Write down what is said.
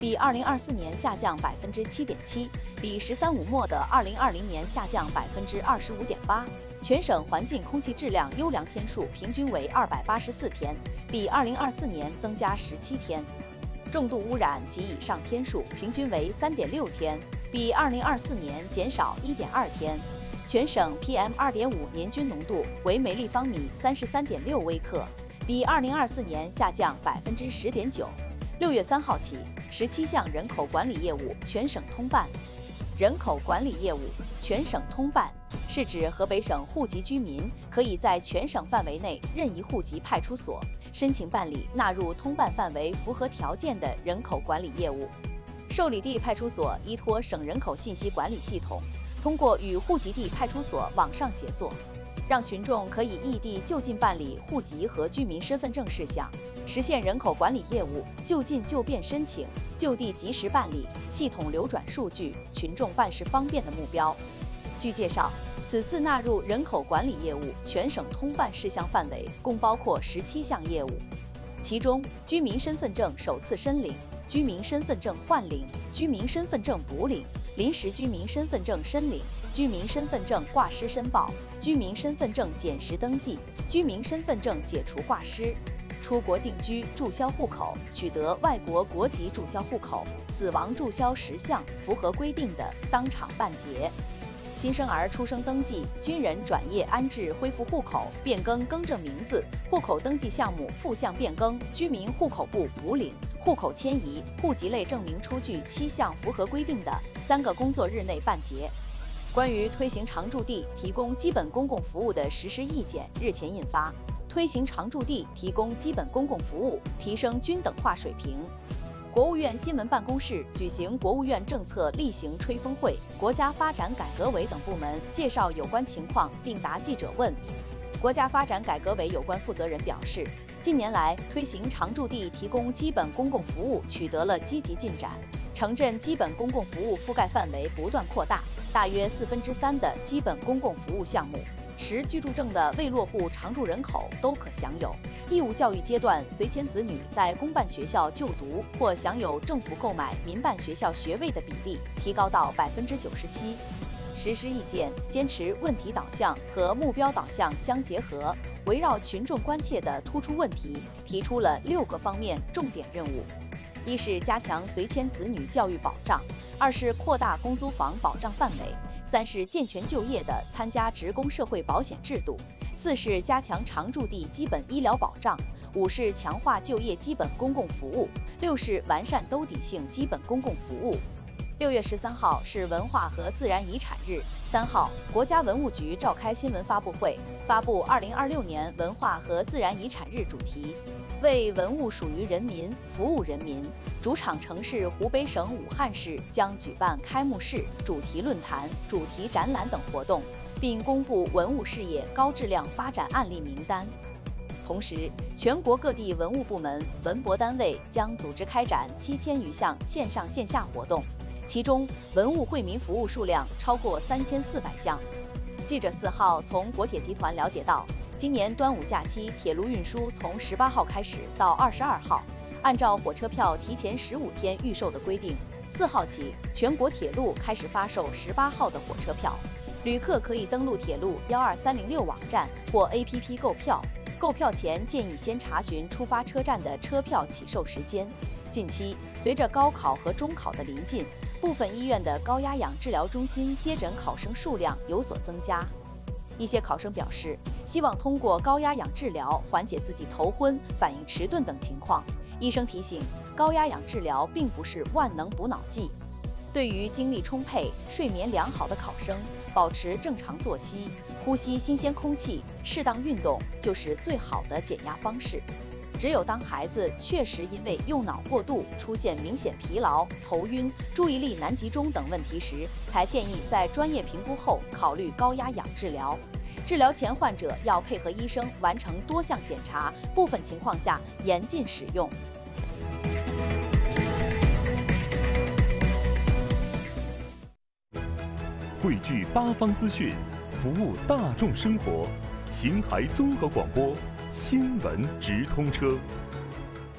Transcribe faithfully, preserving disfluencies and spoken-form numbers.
比二零二四年下降百分之七点七，比“十三五”末的二零二零年下降百分之二十五点八。全省环境空气质量优良天数平均为二百八十四天，比二零二四年增加十七天。重度污染及以上天数平均为三点六天，比二零二四年减少一点二天。全省 P M 二点五 年均浓度为每立方米三十三点六微克，比二零二四年下降百分之十点九。六月三号起，十七项人口管理业务全省通办。人口管理业务全省通办，是指河北省户籍居民可以在全省范围内任意户籍派出所申请办理纳入通办范围符合条件的人口管理业务。受理地派出所依托省人口信息管理系统，通过与户籍地派出所网上协作，让群众可以异地就近办理户籍和居民身份证事项，实现人口管理业务就近就便申请、就地及时办理、系统流转数据、群众办事方便的目标。据介绍，此次纳入人口管理业务全省通办事项范围共包括十七项业务，其中居民身份证首次申领、居民身份证换领、居民身份证补领、临时居民身份证申领、居民身份证挂失申报、居民身份证减时登记、居民身份证解除挂失、出国定居注销户口、取得外国国籍注销户口、死亡注销十项符合规定的当场办结。新生儿出生登记、军人转业安置恢复户口、变更更正名字、户口登记项目复项变更、居民户口簿补领、户口迁移、户籍类证明出具七项符合规定的三个工作日内办结。关于推行常住地提供基本公共服务的实施意见日前印发，推行常住地提供基本公共服务，提升均等化水平。国务院新闻办公室举行国务院政策例行吹风会，国家发展改革委等部门介绍有关情况并答记者问。国家发展改革委有关负责人表示，近年来推行常住地提供基本公共服务取得了积极进展，城镇基本公共服务覆盖范围不断扩大，大约四分之三的基本公共服务项目，持居住证的未落户常住人口都可享有。义务教育阶段随迁子女在公办学校就读或享有政府购买民办学校学位的比例提高到百分之九十七。实施意见坚持问题导向和目标导向相结合，围绕群众关切的突出问题，提出了六个方面重点任务：一是加强随迁子女教育保障；二是扩大公租房保障范围；三是健全就业的参加职工社会保险制度；四是加强常住地基本医疗保障；五是强化就业基本公共服务；六是完善兜底性基本公共服务。六月十三号是文化和自然遗产日。三号，国家文物局召开新闻发布会，发布二零二六年文化和自然遗产日主题，为文物属于人民，服务人民。主场城市湖北省武汉市将举办开幕式、主题论坛、主题展览等活动，并公布文物事业高质量发展案例名单。同时，全国各地文物部门、文博单位将组织开展七千余项线上线下活动，其中文物惠民服务数量超过三千四百项。记者四号从国铁集团了解到，今年端午假期铁路运输从十八号开始到二十二号，按照火车票提前十五天预售的规定，四号起全国铁路开始发售十八号的火车票，旅客可以登录铁路一二三零六网站或 A P P 购票。购票前建议先查询出发车站的车票起售时间。近期，随着高考和中考的临近，部分医院的高压氧治疗中心接诊考生数量有所增加。一些考生表示，希望通过高压氧治疗缓解自己头昏、反应迟钝等情况。医生提醒，高压氧治疗并不是万能补脑剂。对于精力充沛、睡眠良好的考生，保持正常作息，呼吸新鲜空气，适当运动就是最好的减压方式。只有当孩子确实因为用脑过度出现明显疲劳、头晕、注意力难集中等问题时，才建议在专业评估后考虑高压氧治疗。治疗前，患者要配合医生完成多项检查，部分情况下严禁使用。 汇聚八方资讯，服务大众生活。邢台综合广播新闻直通车。